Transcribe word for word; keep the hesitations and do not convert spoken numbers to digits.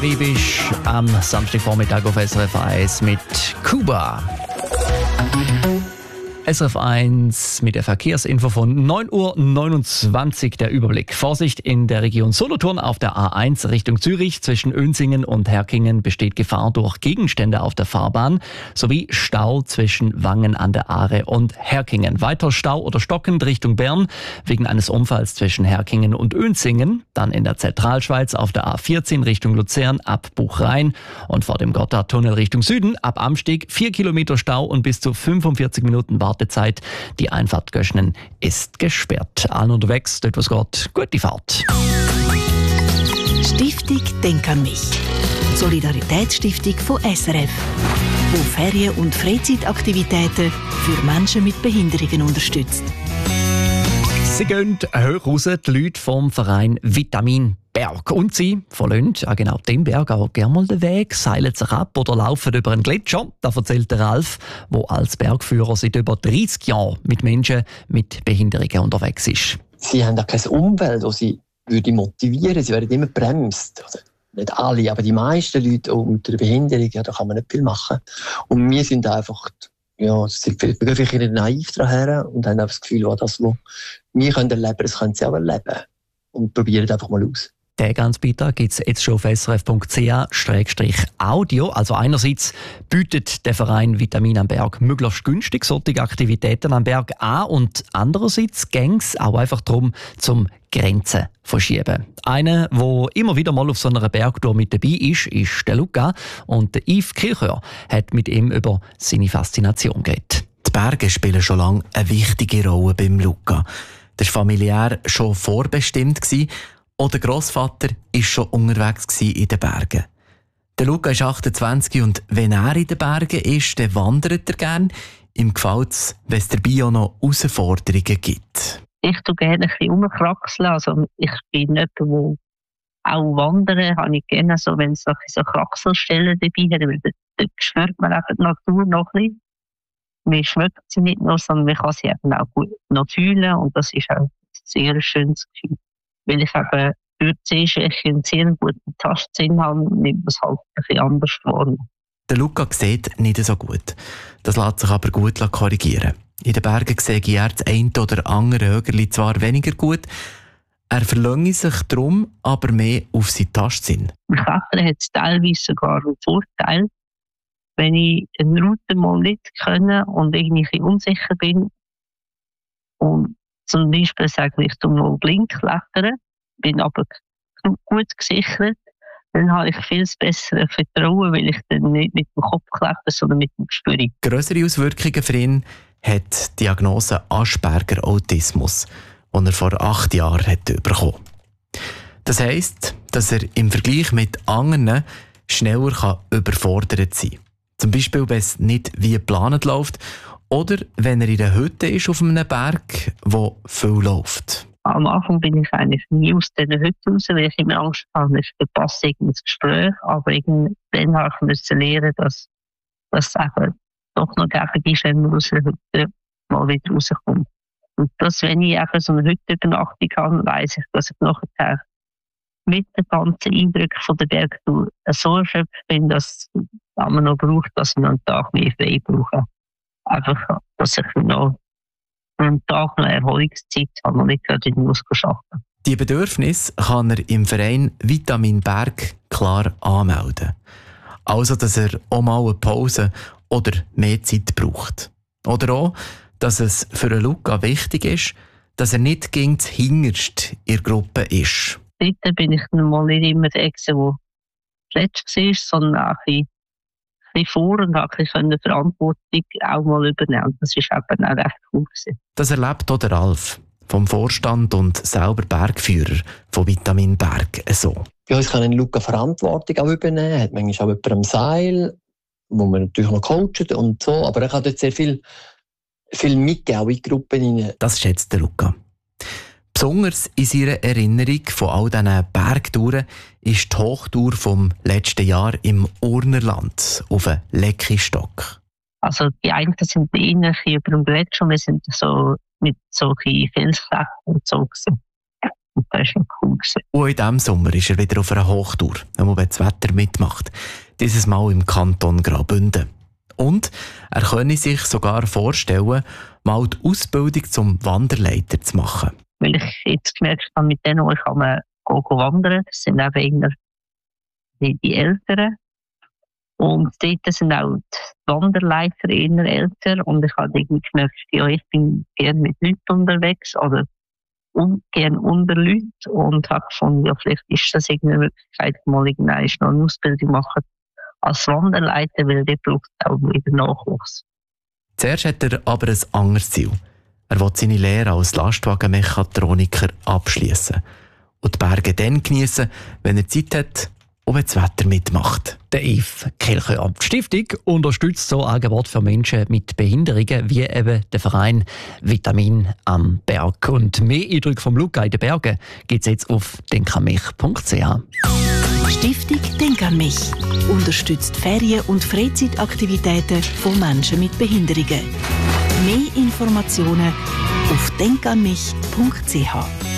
Wie bist du am Samstagvormittag auf S R F eins mit Kuba? S R F eins mit der Verkehrsinfo von neun Uhr neunundzwanzig, der Überblick. Vorsicht in der Region Solothurn auf der A eins Richtung Zürich. Zwischen Önsingen und Herkingen besteht Gefahr durch Gegenstände auf der Fahrbahn sowie Stau zwischen Wangen an der Aare und Herkingen. Weiter Stau oder stockend Richtung Bern wegen eines Unfalls zwischen Herkingen und Önsingen. Dann in der Zentralschweiz auf der A vierzehn Richtung Luzern ab Buchrhein und vor dem Gotthardtunnel Richtung Süden ab Amsteg vier Kilometer Stau und bis zu fünfundvierzig Minuten Wartezeit. Die Einfahrt Göschnen ist gesperrt. Allen unterwegs, dort was geht, gute Fahrt. Stiftung Denk an mich. Solidaritätsstiftung von S R F, die Ferien- und Freizeitaktivitäten für Menschen mit Behinderungen unterstützt. Sie gehen hoch raus, die Leute vom Verein Vitamin Berg. Und sie verlassen an genau dem Berg auch gerne mal den Weg, seilen sich ab oder laufen über einen Gletscher. Das erzählt der Ralf, der als Bergführer seit über dreißig Jahren mit Menschen mit Behinderungen unterwegs ist. Sie haben auch keine Umwelt, die sie würde motivieren. Sie werden immer bremst. Also nicht alle, aber die meisten Leute auch mit einer Behinderung, ja, da kann man nicht viel machen. Und wir sind einfach, ja, sind vielleicht naiv daher und haben das Gefühl, das, was wir erleben können, das können sie auch erleben. Und probieren einfach mal aus. Den ganzen Beitrag gibt es jetzt schon auf s r f punkt c h audio. Also einerseits bietet der Verein Vitamin am Berg möglichst günstig solche Aktivitäten am Berg an und andererseits ging es auch einfach darum, zum Grenzen verschieben. Einer, der immer wieder mal auf so einer Bergtour mit dabei ist, ist der Luca. Und der Yves Kilchör hat mit ihm über seine Faszination geredet. Die Berge spielen schon lange eine wichtige Rolle beim Luca. Der war familiär schon vorbestimmt und der Grossvater war schon unterwegs in den Bergen. Der Luca ist achtundzwanzig und wenn er in den Bergen ist, dann wandert er gerne. Ihm gefällt es, wenn es dabei auch noch Herausforderungen gibt. Ich tue gerne ein bisschen rumkraxeln. Also ich bin jemand, der auch wandern, habe ich gerne, so, wenn es so Kraxelstellen dabei hat, weil dort spürt man eben die Natur noch ein bisschen. Man schmeckt sie nicht nur, sondern man kann sie eben auch gut noch fühlen und das ist auch ein sehr schönes Gefühl. Weil ich eben durch die Sehschwäche einen sehr guten Tastsinn habe, nimmt man es halt ein bisschen anders vor. Der Luca sieht nicht so gut. Das lässt sich aber gut korrigieren. In den Bergen sehe er das eine oder andere Högerli zwar weniger gut, er verlangt sich darum aber mehr auf seinen Tastsinn. Im Klettern hat es teilweise sogar einen Vorteil. Wenn ich eine Route mal nicht kenne und irgendwie unsicher bin und zum Beispiel sage ich, um mal blind klettern, bin aber gut gesichert, dann habe ich viel besseres Vertrauen, weil ich dann nicht mit dem Kopf kletter, sondern mit dem Gespür. Grössere Auswirkungen für ihn hat die Diagnose Asperger Autismus, die er vor acht Jahren hat bekommen. Das heisst, dass er im Vergleich mit anderen schneller kann überfordert sein kann. Zum Beispiel, wenn es nicht wie geplant läuft oder wenn er in der Hütte ist auf einem Berg, wo viel läuft. Am Anfang bin ich eigentlich nie aus dieser Hütte raus, weil ich immer Angst hatte, ich verpasse irgendein Gespräch. Aber dann habe ich müssen lernen, dass es eben doch noch gäbig ist, wenn man aus der Hütte mal wieder rauskommt. Und dass, wenn ich eben so eine Hüttenübernachtung habe, weiss ich, dass ich nachher mit den ganzen Eindrücken von der Bergtour so erschöpft bin, dass man noch braucht, dass man einen Tag mehr frei brauche. Einfach, dass ich noch einen Tag noch Erholungszeit habe und nicht gerade in den Muskeln arbeiten. Die Bedürfnisse kann er im Verein Vitamin Berg klar anmelden. Also, dass er auch mal eine Pause oder mehr Zeit braucht. Oder auch, dass es für einen Luca wichtig ist, dass er nicht gegen das Hinterste in der Gruppe ist. Dort bin ich mal nicht immer der Exe, der zuletzt war, sondern auch ein bisschen vor und habe eine Verantwortung auch mal übernehmen. Das war eben auch recht cool. Das erlebt auch der Ralf, vom Vorstand und selber Bergführer von Vitamin Berg, so. Bei uns kann ein Luca Verantwortung auch übernehmen, er hat manchmal auch jemanden am Seil, wo man natürlich noch coacht und so, aber er kann dort sehr viel, viel mitgeben, auch in die Gruppen. Das schätzt der Luca. Besonders in seiner Erinnerung von all diesen Bergtouren ist die Hochtour vom letzten Jahr im Urnerland auf einen Leckistock. Also die einen sind eher über dem Gletscher und wir sind so mit solchen Felsklettern und so gewesen. Und das ist noch cool gewesen. Und in diesem Sommer ist er wieder auf einer Hochtour, wenn das Wetter mitmacht. Dieses Mal im Kanton Graubünden. Und er könne sich sogar vorstellen, mal die Ausbildung zum Wanderleiter zu machen. Weil ich jetzt gemerkt habe, mit denen ich kann man go, go wandern. Das sind eben die, die Älteren. Und dort sind auch die Wanderleiter eher älter. Und ich habe irgendwie gemerkt, ja, ich bin gerne mit Leuten unterwegs oder un, gerne unter Leuten. Und habe gefunden, ja, vielleicht ist das irgendeine Möglichkeit, mal irgendwann noch eine Ausbildung machen als Wanderleiter, weil der braucht auch wieder Nachwuchs. Zuerst hat er aber ein anderes Ziel. Er will seine Lehre als Lastwagenmechatroniker abschließen und die Berge dann geniessen, wenn er Zeit hat und wenn das Wetter mitmacht. Der Yves Kelcher. Die Stiftung unterstützt so Angebote für Menschen mit Behinderungen wie eben der Verein Vitamin am Berg. Und mehr Eindrücke vom Luca in den Bergen gibt es jetzt auf denkanmich punkt c h. Stiftung Denk an mich unterstützt Ferien- und Freizeitaktivitäten von Menschen mit Behinderungen. Mehr Informationen auf denkanmich punkt c h.